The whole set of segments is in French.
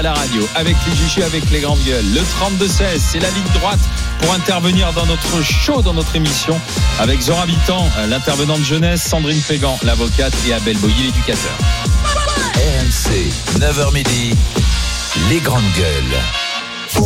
à la radio, avec les Juchus, avec les grandes gueules. Le 32-16, c'est la ligne droite pour intervenir dans notre show, dans notre émission, avec Zora Bitan, l'intervenante jeunesse, Sandrine Pégan, l'avocate, et Abel Boyer, l'éducateur. RMC, 9h midi, les grandes gueules.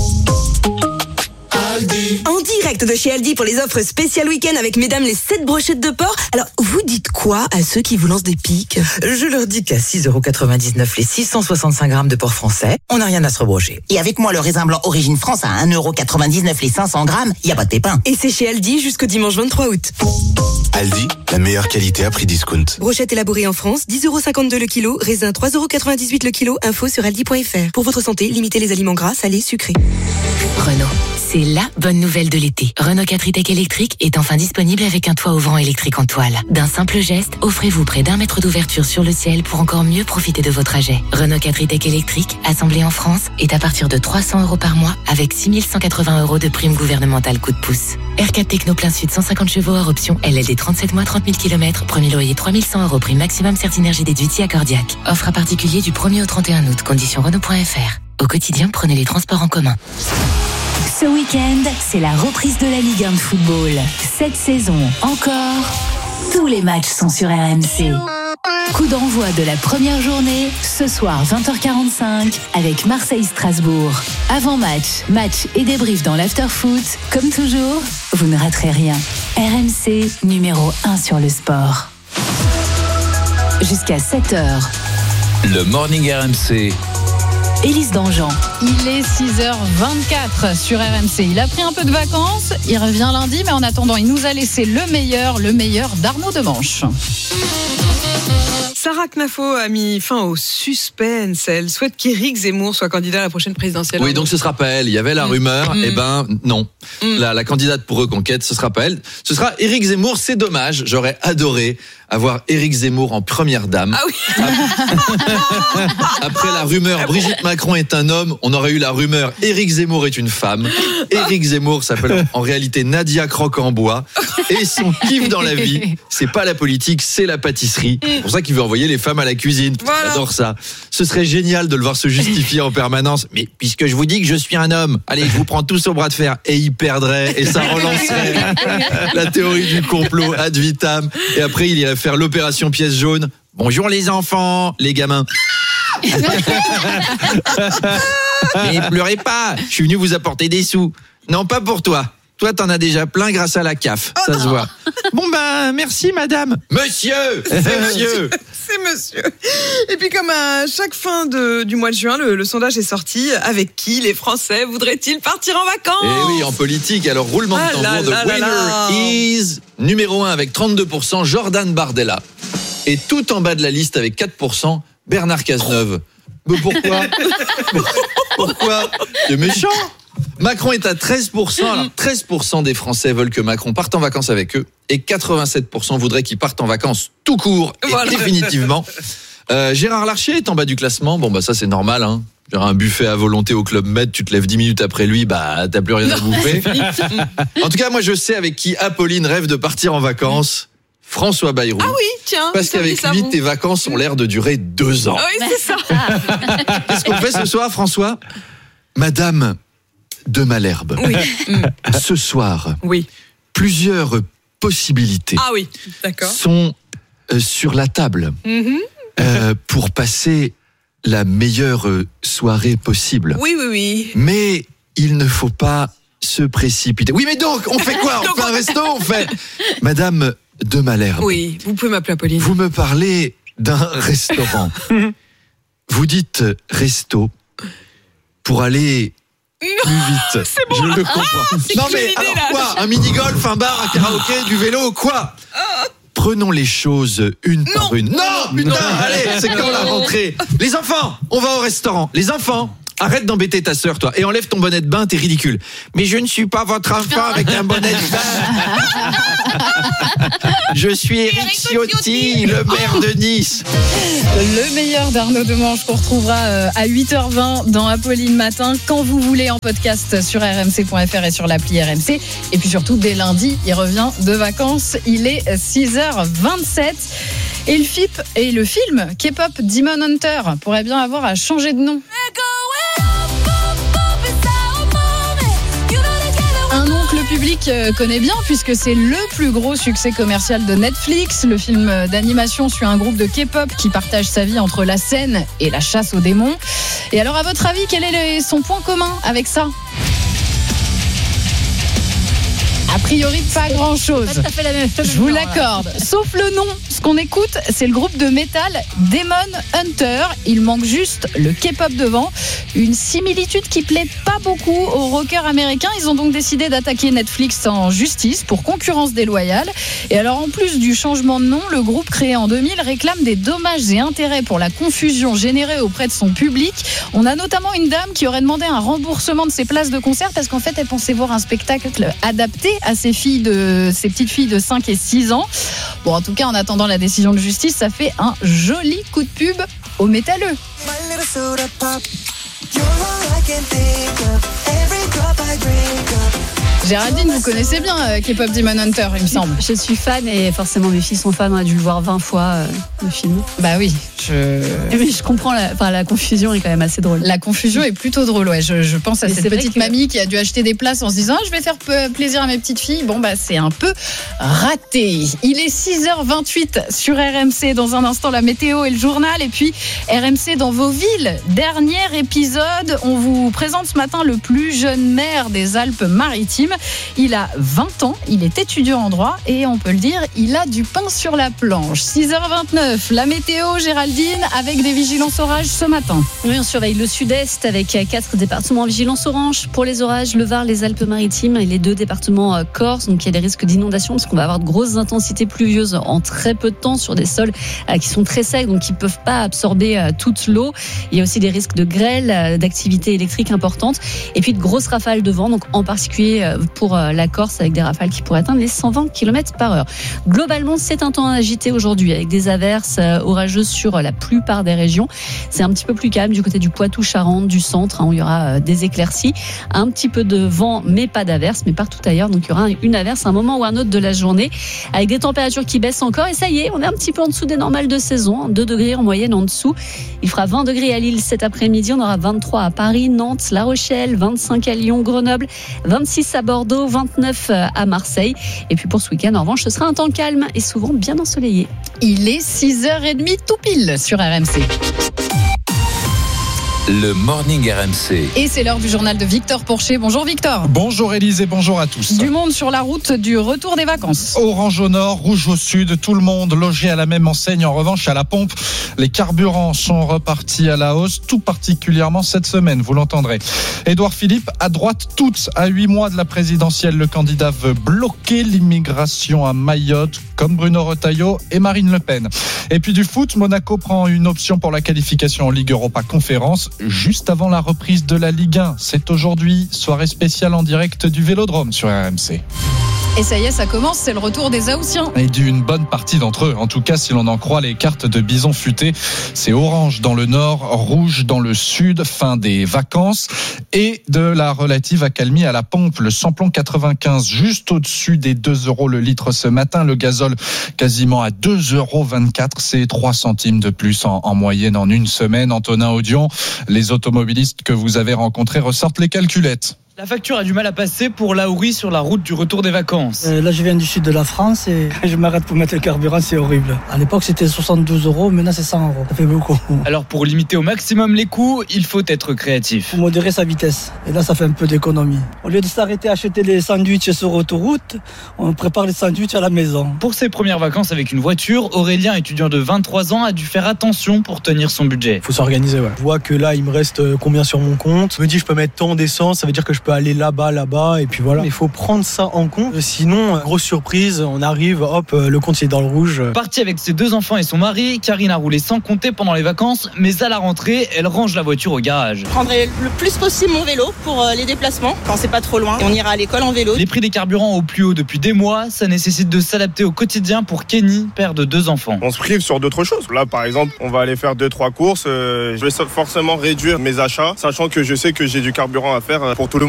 En direct de chez Aldi pour les offres spéciales week-end avec mesdames les 7 brochettes de porc. Alors, vous dites quoi à ceux qui vous lancent des piques ? Je leur dis qu'à 6,99€ les 665 grammes de porc français, on n'a rien à se rebrocher. Et avec moi, le raisin blanc Origine France à 1,99€ les 500 grammes, il n'y a pas de pépin. Et c'est chez Aldi jusqu'au dimanche 23 août. Aldi, la meilleure qualité à prix discount. Brochette élaborée en France, 10,52€ le kilo. Raisin, 3,98€ le kilo. Info sur aldi.fr. Pour votre santé, limitez les aliments gras, salés, sucrés. Renault, c'est la bonne nouvelle de l'été. Renault 4 e-Tech électrique est enfin disponible avec un toit ouvrant électrique en toile. D'un simple geste, offrez-vous près d'1 mètre d'ouverture sur le ciel pour encore mieux profiter de vos trajets. Renault 4 e-Tech électrique, assemblé en France, est à partir de 300€ par mois avec 6180€ de prime gouvernementale coup de pouce. R4 Techno plein sud 150 chevaux hors option LLD 37 mois 30 000 km, premier loyer 3100€, prime maximum Certinergie déduite à Cordiac. Offre à particulier du 1er au 31 août, conditions Renault.fr. Au quotidien, prenez les transports en commun. Ce week-end, c'est la reprise de la Ligue 1 de football. Cette saison encore, tous les matchs sont sur RMC. Coup d'envoi de la première journée, ce soir 20h45 avec Marseille-Strasbourg. Avant-match, et débrief dans l'after-foot. Comme toujours, vous ne raterez rien. RMC, numéro 1 sur le sport. Jusqu'à 7h. Le Morning RMC. Élise Dangean. Il est 6h24 sur RMC. Il a pris un peu de vacances, il revient lundi, mais en attendant, il nous a laissé le meilleur d'Arnaud Demanche. Sarah Knafo a mis fin au suspense. Elle souhaite qu'Éric Zemmour soit candidat à la prochaine présidentielle. Oui, donc ce sera pas elle. Il y avait la rumeur. Eh ben, non. La candidate pour Reconquête, ce sera pas elle. Ce sera Éric Zemmour. C'est dommage. J'aurais adoré avoir Éric Zemmour en première dame. Ah oui. Après la rumeur Brigitte Macron est un homme, on aurait eu la rumeur Éric Zemmour est une femme. Éric Zemmour s'appelle en réalité Nadia Croque-en-Bois. Et son kiff dans la vie, c'est pas la politique, c'est la pâtisserie. C'est pour ça qu'il veut envoyer les femmes à la cuisine. Voilà. J'adore ça. Ce serait génial de le voir se justifier en permanence. Mais puisque je vous dis que je suis un homme, allez, je vous prends tous au bras de fer. Et il perdrait, et ça relancerait la théorie du complot ad vitam. Et après, il irait faire l'opération pièce jaune. Bonjour les enfants, les gamins. Mais pleurez pas, je suis venu vous apporter des sous. Non, pas pour toi. Toi, t'en as déjà plein grâce à la CAF, ça se voit. Bon ben, merci madame. Monsieur. C'est monsieur. Et puis comme à chaque fin du mois de juin, le sondage est sorti. Avec qui les Français voudraient-ils partir en vacances ? Eh oui, en politique, alors roulement de tambour de winner is numéro 1 avec 32%, Jordan Bardella. Et tout en bas de la liste avec 4%, Bernard Cazeneuve. Mais pourquoi ? Pourquoi ? C'est méchant. Macron est à 13%. Alors 13% des Français veulent que Macron parte en vacances avec eux et 87% voudraient qu'il parte en vacances tout court et définitivement. Gérard Larcher est en bas du classement. Bon bah ça c'est normal hein. Un buffet à volonté au Club Med, tu te lèves 10 minutes après lui, bah t'as plus rien à bouffer. En tout cas, moi je sais avec qui Apolline rêve de partir en vacances. François Bayrou. Ah oui, tiens. Parce qu'avec lui, tes vacances ont l'air de durer 2 ans. Oui, c'est ça. Qu'est-ce qu'on fait ce soir, François ? Madame de Malherbe. Oui. Ce soir, oui. Plusieurs possibilités sont sur la table pour passer la meilleure soirée possible. Oui. Mais il ne faut pas se précipiter. Oui, mais donc, on fait quoi ? On fait un resto ? On fait... Madame de Malherbe. Oui, vous pouvez m'appeler Apolline. Vous me parlez d'un restaurant. Vous dites resto pour aller plus vite. C'est bon. Je le comprends. Non mais alors quoi ? Un mini-golf, un bar, un karaoké, du vélo, quoi ? Prenons les choses une par une. Non, putain, allez, c'est quand la rentrée ? Les enfants, on va au restaurant. Les enfants, arrête d'embêter ta sœur, toi, et enlève ton bonnet de bain, t'es ridicule. Mais je ne suis pas votre enfant avec un bonnet de bain. Je suis Éric Ciotti, le maire de Nice. Le meilleur d'Arnaud Demanche qu'on retrouvera à 8h20 dans Apolline Matin, quand vous voulez, en podcast sur rmc.fr et sur l'appli RMC. Et puis surtout, dès lundi, il revient de vacances. Il est 6h27. Et le film K-pop Demon Hunter pourrait bien avoir à changer de nom. public connaît bien puisque c'est le plus gros succès commercial de Netflix. Le film d'animation suit un groupe de K-pop qui partage sa vie entre la scène et la chasse aux démons. Et alors, à votre avis, quel est son point commun avec ça ? A priori, pas grand-chose. Pas tout à fait la même Je vous l'accorde. Sauf le nom. Ce qu'on écoute, c'est le groupe de métal Demon Hunter. Il manque juste le K-pop devant. Une similitude qui plaît pas beaucoup aux rockers américains. Ils ont donc décidé d'attaquer Netflix en justice pour concurrence déloyale. Et alors, en plus du changement de nom, le groupe créé en 2000 réclame des dommages et intérêts pour la confusion générée auprès de son public. On a notamment une dame qui aurait demandé un remboursement de ses places de concert parce qu'en fait, elle pensait voir un spectacle adapté à ses petites filles de 5 et 6 ans. Bon, en tout cas, en attendant la décision de justice, ça fait un joli coup de pub aux métalleux. Géraldine, vous connaissez bien K-pop Demon Hunter, il me semble. Je suis fan et forcément mes filles sont fans. On a dû le voir 20 fois le film. Bah oui. Mais je comprends, la confusion est quand même assez drôle. La confusion est plutôt drôle, ouais. Je pense à cette petite mamie qui a dû acheter des places en se disant je vais faire plaisir à mes petites filles. Bon, bah c'est un peu raté. Il est 6h28 sur RMC. Dans un instant, la météo et le journal. Et puis RMC dans vos villes. Dernier épisode. On vous présente ce matin le plus jeune maire des Alpes-Maritimes. Il a 20 ans, il est étudiant en droit et on peut le dire, il a du pain sur la planche. 6h29, la météo, Géraldine, avec des vigilances orages ce matin. Oui, on surveille le sud-est avec 4 départements en vigilance orange. Pour les orages, le Var, les Alpes-Maritimes et les 2 départements corse. Donc il y a des risques d'inondation parce qu'on va avoir de grosses intensités pluvieuses en très peu de temps sur des sols qui sont très secs, donc qui ne peuvent pas absorber toute l'eau. Il y a aussi des risques de grêle, d'activité électrique importante et puis de grosses rafales de vent, donc en particulier pour la Corse avec des rafales qui pourraient atteindre les 120 km/h. Globalement, c'est un temps agité aujourd'hui avec des averses orageuses sur la plupart des régions. C'est un petit peu plus calme du côté du Poitou-Charentes, du centre, où il y aura des éclaircies, un petit peu de vent, mais pas d'averses, mais partout ailleurs. Donc il y aura une averse à un moment ou un autre de la journée avec des températures qui baissent encore. Et ça y est, on est un petit peu en dessous des normales de saison, 2 degrés en moyenne en dessous. Il fera 20 degrés à Lille cet après-midi. On aura 23 à Paris, Nantes, La Rochelle, 25 à Lyon, Grenoble, 26 à Bordeaux, 29 à Marseille. Et puis pour ce week-end, en revanche, ce sera un temps calme et souvent bien ensoleillé. Il est 6h30 tout pile sur RMC. Le Morning RMC. Et c'est l'heure du journal de Victor Porcher. Bonjour Victor. Bonjour Élise et bonjour à tous. Du monde sur la route du retour des vacances. Orange au nord, rouge au sud, tout le monde logé à la même enseigne. En revanche, à la pompe, les carburants sont repartis à la hausse, tout particulièrement cette semaine, vous l'entendrez. Édouard Philippe, à droite toute, à 8 mois de la présidentielle, le candidat veut bloquer l'immigration à Mayotte, comme Bruno Retailleau et Marine Le Pen. Et puis du foot, Monaco prend une option pour la qualification en Ligue Europa Conférence, juste avant la reprise de la Ligue 1. C'est aujourd'hui, soirée spéciale en direct du Vélodrome sur RMC. Et ça y est, ça commence, c'est le retour des Haussiens. Et d'une bonne partie d'entre eux. En tout cas, si l'on en croit les cartes de Bison Futé, c'est orange dans le nord, rouge dans le sud, fin des vacances et de la relative accalmie à la pompe. Le samplon 95 juste au-dessus des 2 € le litre ce matin. Le gazole quasiment à 2,24 €. C'est 3 centimes de plus en moyenne en une semaine. Antonin Audion, les automobilistes que vous avez rencontrés ressortent les calculettes. La facture a du mal à passer pour Lauri sur la route du retour des vacances. Là, je viens du sud de la France et je m'arrête pour mettre le carburant, c'est horrible. À l'époque, c'était 72 €, maintenant c'est 100 €. Ça fait beaucoup. Alors, pour limiter au maximum les coûts, il faut être créatif. Il faut modérer sa vitesse. Et là, ça fait un peu d'économie. Au lieu de s'arrêter à acheter des sandwichs sur autoroute, on prépare les sandwichs à la maison. Pour ses premières vacances avec une voiture, Aurélien, étudiant de 23 ans, a dû faire attention pour tenir son budget. Il faut s'organiser, ouais. Je vois que là, il me reste combien sur mon compte. Je me dis, je peux mettre tant d'essence, ça veut dire que je peux aller là-bas, et puis voilà. Il faut prendre ça en compte, sinon, grosse surprise, on arrive, hop, le compte est dans le rouge. Partie avec ses 2 enfants et son mari, Karine a roulé sans compter pendant les vacances, mais à la rentrée, elle range la voiture au garage. Je prendrai le plus possible mon vélo pour les déplacements, quand c'est pas trop loin. On ira à l'école en vélo. Les prix des carburants au plus haut depuis des mois, ça nécessite de s'adapter au quotidien pour Kenny, père de 2 enfants. On se prive sur d'autres choses. Là, par exemple, on va aller faire 2-3 courses. Je vais forcément réduire mes achats, sachant que je sais que j'ai du carburant à faire pour tout le monde.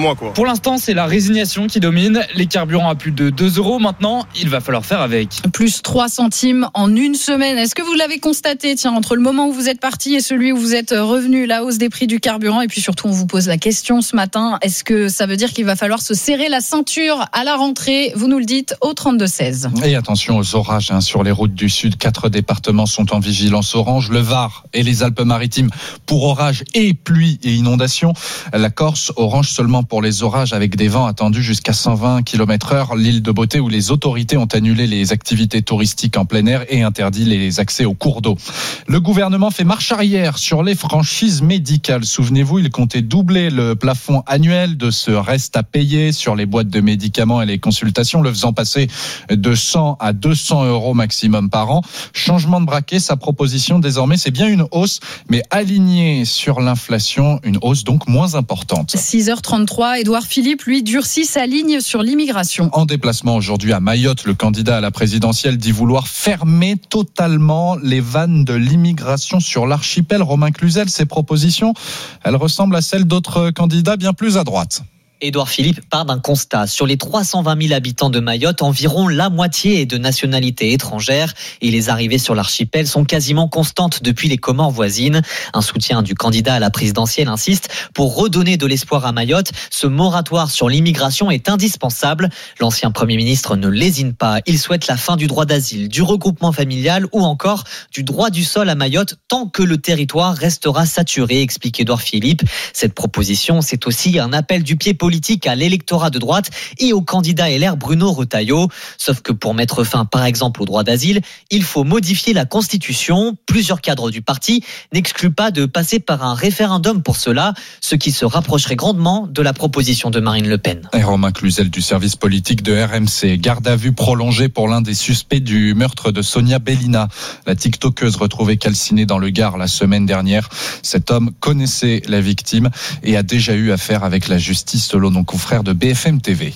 mois, quoi. Pour l'instant, c'est la résignation qui domine. Les carburants à plus de 2 euros. Maintenant, il va falloir faire avec. Plus 3 centimes en une semaine. Est-ce que vous l'avez constaté, entre le moment où vous êtes parti et celui où vous êtes revenu, la hausse des prix du carburant? Et puis surtout, on vous pose la question ce matin. Est-ce que ça veut dire qu'il va falloir se serrer la ceinture à la rentrée? Vous nous le dites au 32-16. Et attention aux orages sur les routes du Sud. 4 départements sont en vigilance orange. Le Var et les Alpes-Maritimes pour orages et pluie et inondations. La Corse, orange seulement pour les orages avec des vents attendus jusqu'à 120 km/h. L'île de Beauté où les autorités ont annulé les activités touristiques en plein air et interdit les accès aux cours d'eau. Le gouvernement fait marche arrière sur les franchises médicales. Souvenez-vous, il comptait doubler le plafond annuel de ce reste à payer sur les boîtes de médicaments et les consultations, le faisant passer de 100 à 200 euros maximum par an. Changement de braquet, sa proposition désormais, c'est bien une hausse, mais alignée sur l'inflation, une hausse donc moins importante. 6h33, Édouard Philippe, lui, durcit sa ligne sur l'immigration. En déplacement aujourd'hui à Mayotte, le candidat à la présidentielle dit vouloir fermer totalement les vannes de l'immigration sur l'archipel. Romain Cluzel, ses propositions, elles ressemblent à celles d'autres candidats bien plus à droite. Édouard Philippe part d'un constat. Sur les 320 000 habitants de Mayotte, environ la moitié est de nationalité étrangère et les arrivées sur l'archipel sont quasiment constantes depuis les Comores voisines. Un soutien du candidat à la présidentielle insiste pour redonner de l'espoir à Mayotte. Ce moratoire sur l'immigration est indispensable. L'ancien Premier ministre ne lésine pas. Il souhaite la fin du droit d'asile, du regroupement familial ou encore du droit du sol à Mayotte tant que le territoire restera saturé, explique Édouard Philippe. Cette proposition, c'est aussi un appel du pied politique à l'électorat de droite et au candidat LR Bruno Retailleau. Sauf que pour mettre fin, par exemple, au droit d'asile, il faut modifier la Constitution. Plusieurs cadres du parti n'excluent pas de passer par un référendum pour cela, ce qui se rapprocherait grandement de la proposition de Marine Le Pen. Et Romain Cluzel du service politique de RMC. Garde à vue prolongée pour l'un des suspects du meurtre de Sonia Bellina, la tiktokeuse retrouvée calcinée dans le Gard la semaine dernière. Cet homme connaissait la victime et a déjà eu affaire avec la justice, selon nos confrères de BFM TV.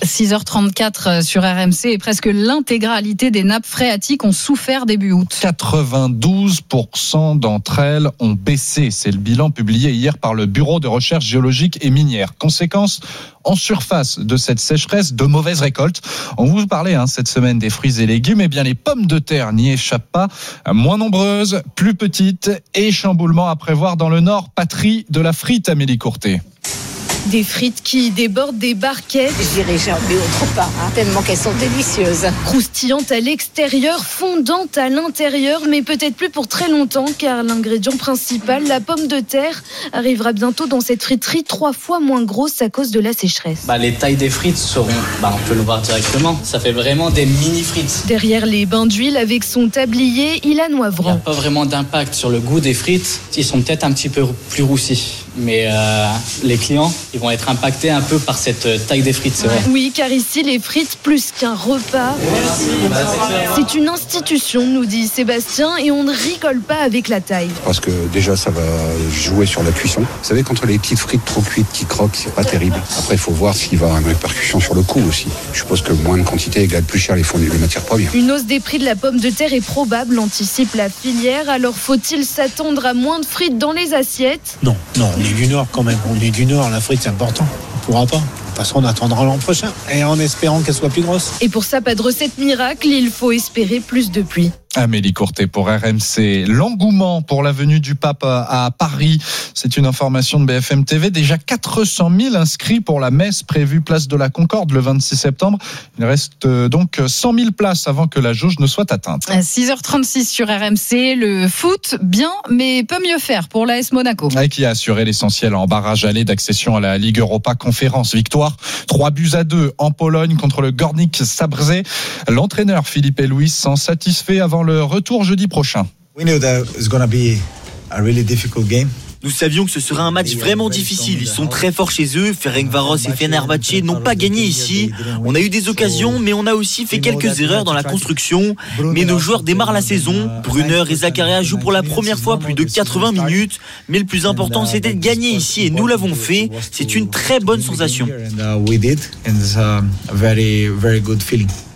6h34 sur RMC et presque l'intégralité des nappes phréatiques ont souffert début août. 92% d'entre elles ont baissé. C'est le bilan publié hier par le Bureau de recherche géologique et minière. Conséquence, en surface de cette sécheresse, de mauvaises récoltes. On vous parlait cette semaine des fruits et légumes. Eh bien, les pommes de terre n'y échappent pas. Moins nombreuses, plus petites et chamboulement à prévoir dans le Nord. Patrie de la frite, Amélie Courtet. Des frites qui débordent des barquettes. Je dirais jamais autre part, tellement qu'elles sont délicieuses. Croustillantes à l'extérieur, fondantes à l'intérieur, mais peut-être plus pour très longtemps, car l'ingrédient principal, la pomme de terre, arrivera bientôt dans cette friterie 3 fois moins grosse à cause de la sécheresse. Les tailles des frites seront, on peut le voir directement, ça fait vraiment des mini frites. Derrière les bains d'huile avec son tablier, il a Noivran. Il n'y a pas vraiment d'impact sur le goût des frites, ils sont peut-être un petit peu plus roussis. Mais les clients, ils vont être impactés un peu par cette taille des frites, c'est vrai. Oui, car ici, les frites, plus qu'un repas, c'est une institution, nous dit Sébastien, et on ne rigole pas avec la taille. Parce que déjà, ça va jouer sur la cuisson. Vous savez, contre les petites frites trop cuites qui croquent, c'est pas terrible. Après, il faut voir s'il va avoir une répercussion sur le coût aussi. Je suppose que moins de quantité égale plus cher les matières premières. Une hausse des prix de la pomme de terre est probable, anticipe la filière. Alors, faut-il s'attendre à moins de frites dans les assiettes ? Non. On est du Nord quand même, on est du Nord, la frite c'est important, on ne pourra pas. De toute façon on attendra l'an prochain, et en espérant qu'elle soit plus grosse. Et pour ça, pas de recette miracle, il faut espérer plus de pluie. Amélie Courtet pour RMC. L'engouement pour la venue du pape à Paris, c'est une information de BFM TV. Déjà 400 000 inscrits pour la messe prévue place de la Concorde le 26 septembre. Il reste donc 100 000 places avant que la jauge ne soit atteinte. À 6h36 sur RMC, le foot, bien, mais peut mieux faire pour l'AS Monaco. Et qui a assuré l'essentiel en barrage aller d'accession à la Ligue Europa Conférence. Victoire 3-2 en Pologne contre le Górnik Zabrze. L'entraîneur Philippe Luis s'en satisfait avant le retour jeudi prochain. Nous savions que ce serait un match vraiment difficile. Ils sont très forts chez eux. Ferencváros et Fenerbahçe n'ont pas gagné ici. On a eu des occasions, mais on a aussi fait quelques erreurs dans la construction. Mais nos joueurs démarrent la saison. Brunner et Zakaria jouent pour la première fois plus de 80 minutes. Mais le plus important, c'était de gagner ici et nous l'avons fait. C'est une très bonne sensation.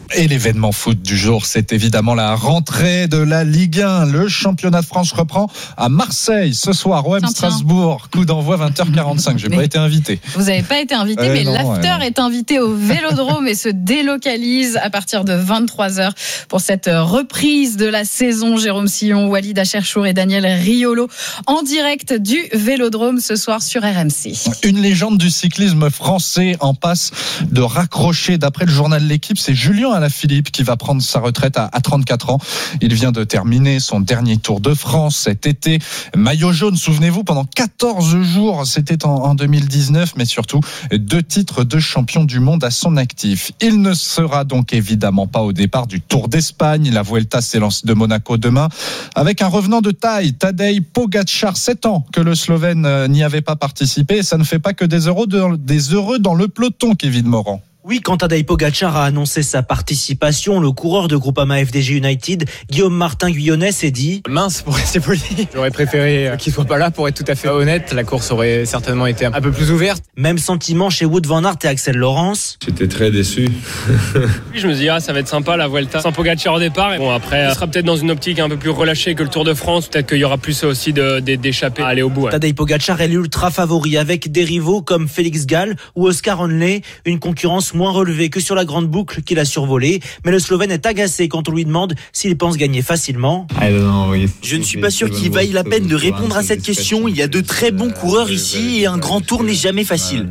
Et l'événement foot du jour, c'est évidemment la rentrée de la Ligue 1. Le championnat de France reprend à Marseille ce soir, OM Strasbourg. Coup d'envoi 20h45. J'ai pas été invité. Vous n'avez pas été invité, mais l'after est invité au Vélodrome et se délocalise à partir de 23h pour cette reprise de la saison. Jérôme Sillon, Walid Acharchour et Daniel Riolo en direct du Vélodrome ce soir sur RMC. Une légende du cyclisme français en passe de raccrocher. D'après le journal L'Équipe, c'est Julien Alaphilippe qui va prendre sa retraite à 34 ans. Il vient de terminer son dernier Tour de France cet été. Maillot jaune, souvenez-vous, pendant 14 jours, c'était en 2019, mais surtout 2 titres de champion du monde à son actif. Il ne sera donc évidemment pas au départ du Tour d'Espagne. La Vuelta s'élance de Monaco demain avec un revenant de taille, Tadej Pogačar, 7 ans que le Slovène n'y avait pas participé. Et ça ne fait pas que des heureux dans le peloton, Kevin Morand. Oui, quand Tadej Pogačar a annoncé sa participation, le coureur de Groupama FDJ United, Guillaume Martin Guyonnet, s'est dit « Mince, pour rester poli, j'aurais préféré qu'il soit pas là pour être tout à fait honnête. La course aurait certainement été un peu plus ouverte. » Même sentiment chez Wout van Aert et Axel Laurence. J'étais très déçu. Je me dis, ça va être sympa la Vuelta. Sans Pogačar au départ. Et bon, après, ce sera peut-être dans une optique un peu plus relâchée que le Tour de France. Peut-être qu'il y aura plus aussi d'échapper à aller au bout. Ouais. Tadej Pogačar est l'ultra favori avec des rivaux comme Félix Gall ou Oscar Onley. Une concurrence moins relevée que sur la grande boucle qu'il a survolée. Mais le Slovène est agacé quand on lui demande s'il pense gagner facilement. Je ne suis pas sûr qu'il vaille la peine de répondre à cette question. Il y a de très bons coureurs ici et un grand tour n'est jamais facile.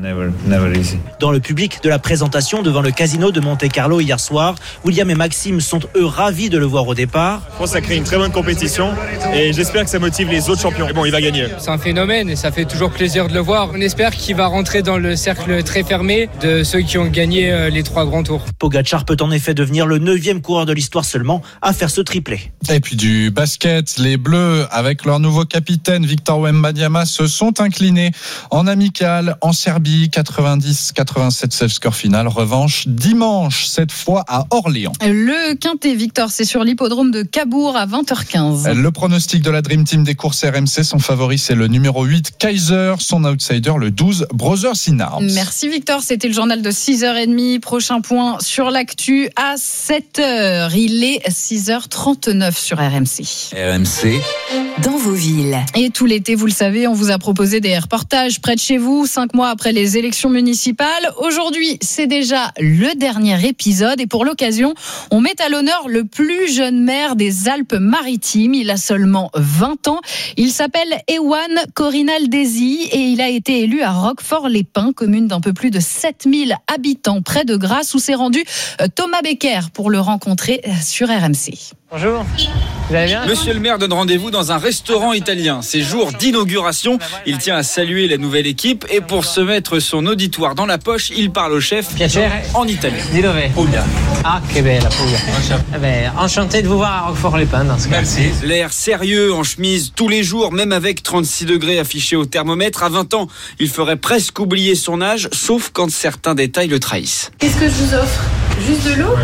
Dans le public de la présentation devant le casino de Monte-Carlo hier soir, William et Maxime sont eux ravis de le voir au départ. Je pense que ça crée une très bonne compétition et j'espère que ça motive les autres champions. Et bon, il va gagner. C'est un phénomène et ça fait toujours plaisir de le voir. On espère qu'il va rentrer dans le cercle très fermé de ceux qui ont gagné les 3 grands tours. Pogačar peut en effet devenir le 9e coureur de l'histoire seulement à faire ce triplé. Et puis du basket, les Bleus avec leur nouveau capitaine Victor Wembanyama se sont inclinés en amical en Serbie, 90-87 c'est le score final. Revanche dimanche, cette fois à Orléans. Le quintet Victor, c'est sur l'hippodrome de Cabourg à 20h15. Le pronostic de la Dream Team des courses RMC, son favori c'est le numéro 8 Kaiser, son outsider le 12 Brothers in Arms. Merci Victor, c'était le journal de 6h30. Prochain point sur l'actu à 7h. Il est 6h39 sur RMC. RMC. Dans vos villes. Et tout l'été, vous le savez, on vous a proposé des reportages près de chez vous, 5 mois après les élections municipales. Aujourd'hui, c'est déjà le dernier épisode et pour l'occasion, on met à l'honneur le plus jeune maire des Alpes-Maritimes. Il a seulement 20 ans. Il s'appelle Ewan Corinaldesi et il a été élu à Roquefort-les-Pins, commune d'un peu plus de 7000 habitants près de Grasse, où s'est rendu Thomas Becker pour le rencontrer sur RMC. Bonjour, vous allez bien ? Monsieur le maire donne rendez-vous dans un restaurant italien. C'est jour d'inauguration. Il tient à saluer la nouvelle équipe et pour se mettre son auditoire dans la poche, il parle au chef en italien. Di dove? Puglia. Ah, che bella Puglia. Enchanté de vous voir à Roquefort-les-Pins dans ce cas. Merci. L'air sérieux en chemise tous les jours, même avec 36 degrés affichés au thermomètre. À 20 ans, il ferait presque oublier son âge, sauf quand certains détails le trahissent. Qu'est-ce que je vous offre ? Juste de l'eau ?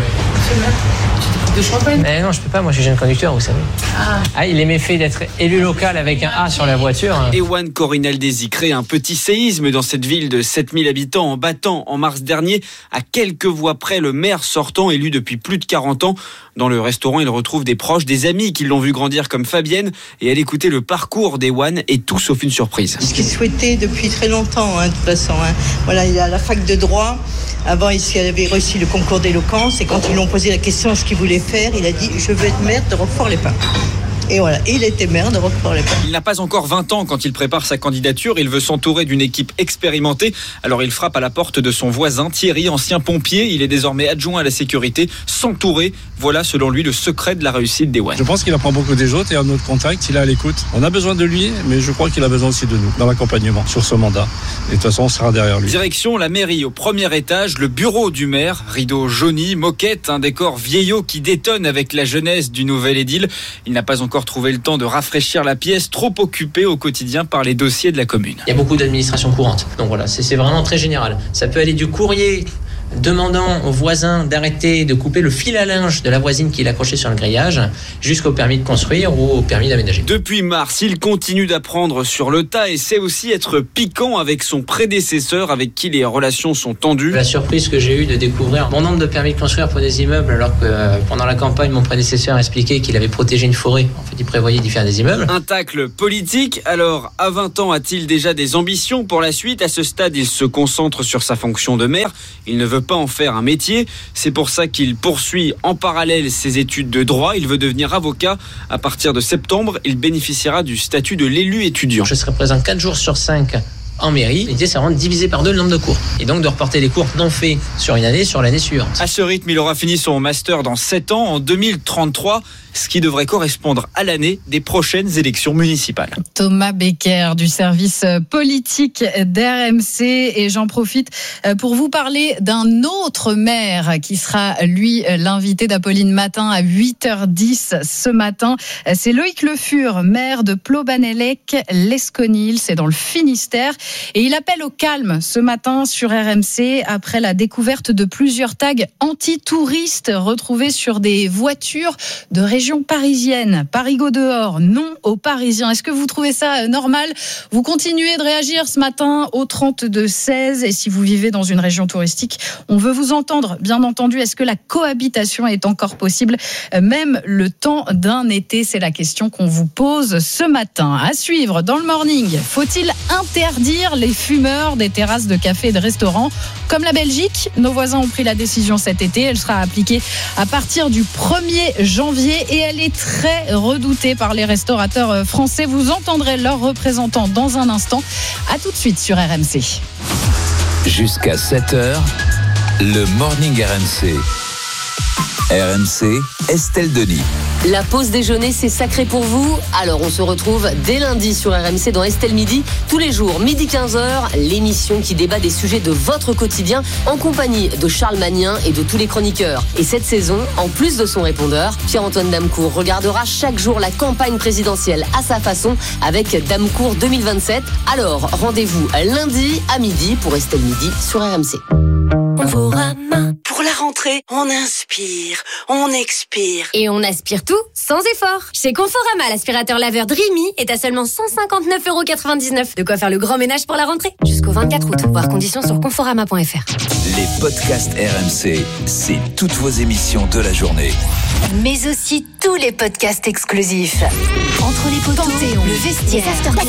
De champagne ? Non, je peux pas, moi je suis jeune conducteur, vous savez. Il est méfait d'être élu local avec un A sur la voiture. Ewan Corinaldesi crée un petit séisme dans cette ville de 7000 habitants en battant en mars dernier à quelques voix près le maire sortant élu depuis plus de 40 ans. Dans le restaurant, il retrouve des proches, des amis qui l'ont vu grandir comme Fabienne et elle écoutait le parcours d'Ewan et tout sauf une surprise. Ce qu'il souhaitait depuis très longtemps, de toute façon. Voilà, il est à la fac de droit. Avant, il avait réussi le concours d'éloquence et quand ils lui ont posé la question ce qu'il voulait faire, il a dit « Je veux être maire de Roquefort-les-Pins ». Et voilà, il était maire de Roquefort-les-Pins. Il n'a pas encore 20 ans quand il prépare sa candidature. Il veut s'entourer d'une équipe expérimentée. Alors il frappe à la porte de son voisin Thierry, ancien pompier. Il est désormais adjoint à la sécurité. S'entourer, voilà selon lui le secret de la réussite d'Ewan. Je pense qu'il apprend beaucoup des autres et à notre contact, il est à l'écoute. On a besoin de lui, mais je crois qu'il a besoin aussi de nous dans l'accompagnement sur ce mandat. Et de toute façon, on sera derrière lui. Direction la mairie, au premier étage, le bureau du maire. Rideau jauni, moquette, un décor vieillot qui détonne avec la jeunesse du nouvel édile. Il n'a pas encore trouvé le temps de rafraîchir la pièce, trop occupé au quotidien par les dossiers de la commune. Il y a beaucoup d'administration courante. Donc voilà, c'est vraiment très général. Ça peut aller du courrier demandant aux voisins d'arrêter de couper le fil à linge de la voisine qui l'accrochait sur le grillage, jusqu'au permis de construire ou au permis d'aménager. Depuis mars, il continue d'apprendre sur le tas et sait aussi être piquant avec son prédécesseur avec qui les relations sont tendues. La surprise que j'ai eue de découvrir mon nombre de permis de construire pour des immeubles, alors que pendant la campagne, mon prédécesseur expliquait qu'il avait protégé une forêt. En fait, il prévoyait d'y faire des immeubles. Un tacle politique. Alors, à 20 ans, a-t-il déjà des ambitions pour la suite ? À ce stade, il se concentre sur sa fonction de maire. Il ne veut pas en faire un métier. C'est pour ça qu'il poursuit en parallèle ses études de droit. Il veut devenir avocat. À partir de septembre, il bénéficiera du statut de l'élu étudiant. Je serai présent 4 jours sur 5 en mairie. L'idée, c'est vraiment de diviser par 2 le nombre de cours. Et donc de reporter les cours non faits sur une année, sur l'année suivante. À ce rythme, il aura fini son master dans 7 ans, en 2033, ce qui devrait correspondre à l'année des prochaines élections municipales. Thomas Becker du service politique d'RMC, et j'en profite pour vous parler d'un autre maire qui sera lui l'invité d'Apolline Matin à 8h10 ce matin. C'est Loïc Le Fur, maire de Plobanellec-Lesconil, c'est dans le Finistère, et il appelle au calme ce matin sur RMC après la découverte de plusieurs tags anti-touristes retrouvés sur des voitures de région parisienne. Parigot dehors, non aux Parisiens. Est-ce que vous trouvez ça normal ? Vous continuez de réagir ce matin au 32-16, et si vous vivez dans une région touristique, on veut vous entendre. Bien entendu, est-ce que la cohabitation est encore possible, même le temps d'un été ? C'est la question qu'on vous pose ce matin. À suivre dans le morning, faut-il interdire les fumeurs des terrasses de cafés et de restaurants ? Comme la Belgique, nos voisins ont pris la décision cet été. Elle sera appliquée à partir du 1er janvier. Et elle est très redoutée par les restaurateurs français. Vous entendrez leurs représentants dans un instant. À tout de suite sur RMC. Jusqu'à 7h, le Morning RMC. RMC, Estelle Denis. La pause déjeuner, c'est sacré pour vous. Alors on se retrouve dès lundi sur RMC dans Estelle Midi. Tous les jours, midi 15h, l'émission qui débat des sujets de votre quotidien en compagnie de Charles Magnin et de tous les chroniqueurs. Et cette saison, en plus de son répondeur, Pierre-Antoine Damecourt regardera chaque jour la campagne présidentielle à sa façon avec Damecourt 2027. Alors rendez-vous lundi à midi pour Estelle Midi sur RMC. Conforama. Pour la rentrée, on inspire, on expire. Et on aspire tout sans effort. Chez Conforama, l'aspirateur laveur Dreamy est à seulement 159,99 €. De quoi faire le grand ménage pour la rentrée. Jusqu'au 24 août. Voir conditions sur conforama.fr. Les podcasts RMC, c'est toutes vos émissions de la journée. Mais aussi tous les podcasts exclusifs. Entre les poteaux, Panthéon, le vestiaire,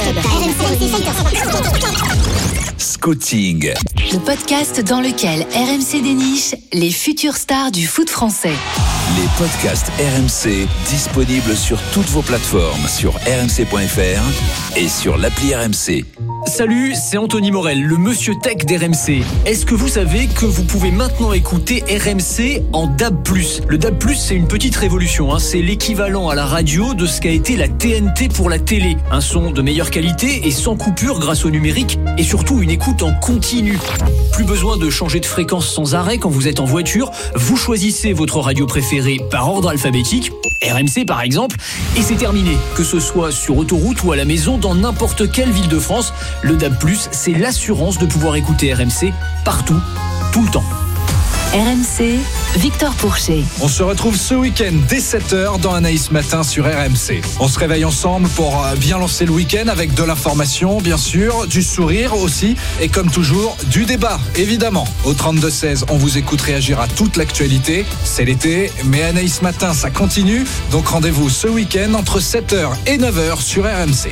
Scouting. Le podcast dans lequel RMC déniche les futures stars du foot français. Les podcasts RMC disponibles sur toutes vos plateformes, sur rmc.fr et sur l'appli RMC. Salut, c'est Anthony Morel, le monsieur tech d'RMC. Est-ce que vous savez que vous pouvez maintenant écouter RMC en DAB+. Le DAB+, c'est une petite révolution, c'est l'équivalent à la radio de ce qu'a été la TNT pour la télé. Un son de meilleure qualité et sans coupure grâce au numérique, et surtout une écoute en continu. Plus besoin de changer de fréquence sans arrêt quand vous êtes en voiture, vous choisissez votre radio préférée par ordre alphabétique, RMC par exemple, et c'est terminé. Que ce soit sur autoroute ou à la maison, dans n'importe quelle ville de France, le DAB+, c'est l'assurance de pouvoir écouter RMC partout, tout le temps. RMC, Victor Pourchet. On se retrouve ce week-end dès 7h dans Anaïs Matin sur RMC. On se réveille ensemble pour bien lancer le week-end avec de l'information, bien sûr, du sourire aussi, et comme toujours, du débat, évidemment. Au 32-16, on vous écoute réagir à toute l'actualité. C'est l'été, mais Anaïs Matin, ça continue. Donc rendez-vous ce week-end entre 7h et 9h sur RMC.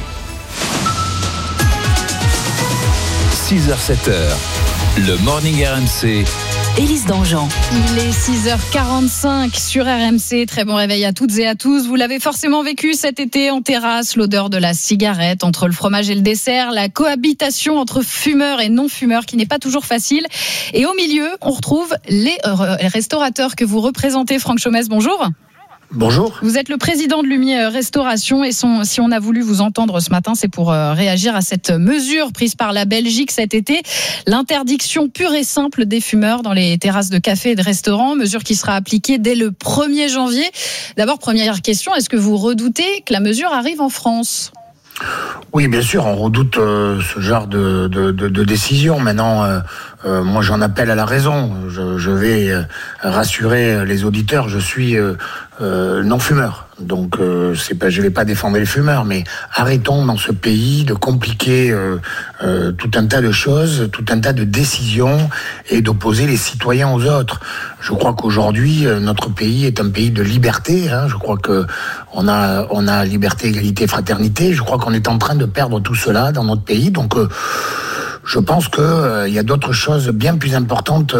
6h-7h, le Morning RMC. Élise Dangean. Il est 6h45 sur RMC. Très bon réveil à toutes et à tous. Vous l'avez forcément vécu cet été en terrasse, l'odeur de la cigarette entre le fromage et le dessert, la cohabitation entre fumeurs et non-fumeurs qui n'est pas toujours facile. Et au milieu, on retrouve les restaurateurs que vous représentez. Franck Chomès, bonjour. Bonjour. Vous êtes le président de Lumière Restauration et si on a voulu vous entendre ce matin, c'est pour réagir à cette mesure prise par la Belgique cet été, l'interdiction pure et simple des fumeurs dans les terrasses de cafés et de restaurants, mesure qui sera appliquée dès le 1er janvier. D'abord, première question, est-ce que vous redoutez que la mesure arrive en France ? Oui, bien sûr, on redoute ce genre de décision. Maintenant, moi, j'en appelle à la raison. Je vais rassurer les auditeurs. Je suis non-fumeur. Donc, je vais pas défendre les fumeurs, mais arrêtons dans ce pays de compliquer tout un tas de choses, tout un tas de décisions et d'opposer les citoyens aux autres. Je crois qu'aujourd'hui, notre pays est un pays de liberté. Je crois que on a liberté, égalité, fraternité. Je crois qu'on est en train de perdre tout cela dans notre pays. Donc, je pense que il y a d'autres choses bien plus importantes